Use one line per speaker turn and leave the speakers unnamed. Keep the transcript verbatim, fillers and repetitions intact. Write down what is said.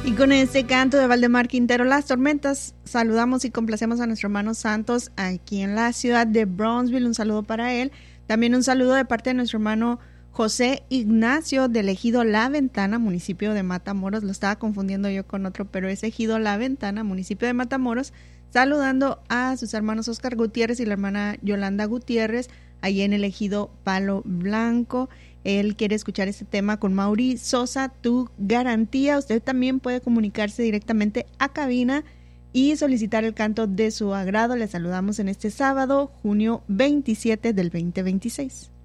Y con este canto de Valdemar Quintero, Las Tormentas, saludamos y complacemos a nuestro hermano Santos aquí en la ciudad de Brownsville. Un saludo para él. También un saludo de parte de nuestro hermano José Ignacio del ejido La Ventana, municipio de Matamoros. Lo estaba confundiendo yo con otro, pero es ejido La Ventana, municipio de Matamoros. Saludando a sus hermanos Oscar Gutiérrez y la hermana Yolanda Gutiérrez, allí en el ejido Palo Blanco. Él quiere escuchar este tema con Mauri Sosa, Tu Garantía. Usted también puede comunicarse directamente a cabina y solicitar el canto de su agrado. Le saludamos en este sábado, junio veintisiete del veinte veintiséis.